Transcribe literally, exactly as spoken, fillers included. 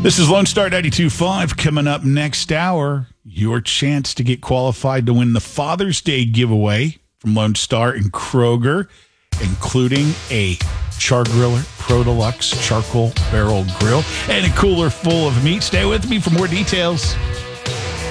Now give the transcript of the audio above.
This is Lone Star ninety-two point five. Coming up next hour, your chance to get qualified to win the Father's Day giveaway from Lone Star and Kroger, including a Char Griller Pro Deluxe charcoal barrel grill and a cooler full of meat. Stay with me for more details.